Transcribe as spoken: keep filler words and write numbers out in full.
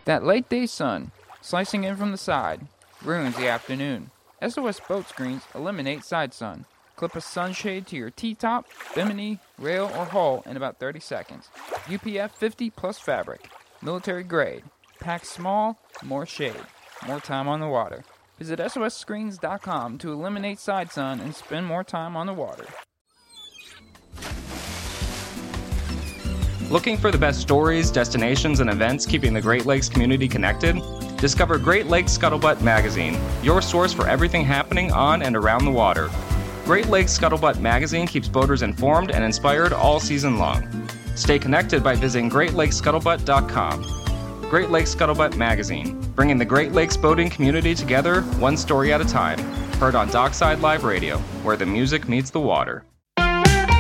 That late day sun, slicing in from the side, ruins the afternoon. S O S Boat Screens eliminate side sun. Clip a sunshade to your T-top, bimini, rail, or hull in about thirty seconds. U P F fifty plus fabric. Military grade. Pack small, more shade. More time on the water. Visit S O S screens dot com to eliminate side sun and spend more time on the water. Looking for the best stories, destinations, and events keeping the Great Lakes community connected? Discover Great Lakes Scuttlebutt Magazine, your source for everything happening on and around the water. Great Lakes Scuttlebutt Magazine keeps boaters informed and inspired all season long. Stay connected by visiting great lakes scuttlebutt dot com. Great Lakes Scuttlebutt Magazine, bringing the Great Lakes boating community together one story at a time. Heard on Dockside Live Radio, where the music meets the water.